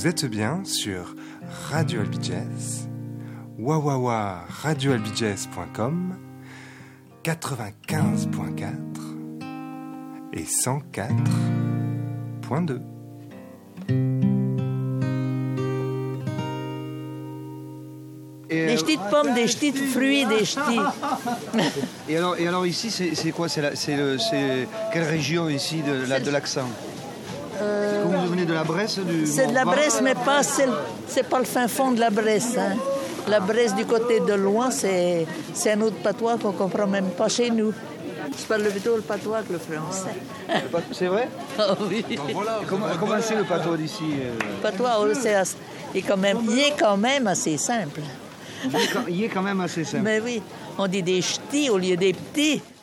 Vous êtes bien sur Radio Albi Jazz, wawawa radioalbijazz.com, 95.4 et 104.2. Des petites pommes, des petits fruits, des petits... Et alors ici, c'est quoi? C'est quelle région ici de l'Axan? Quand vous venez de la Bresse C'est de la Bresse, mais c'est pas le fin fond de la Bresse. Hein. La Bresse du côté de loin, c'est un autre patois qu'on comprend même pas chez nous. Je parle plutôt le patois que le français. C'est vrai? Oh oui. Comment c'est le patois d'ici? Le patois, il est quand même assez simple. Il est quand même assez simple. Mais oui, on dit des ch'tis au lieu des petits.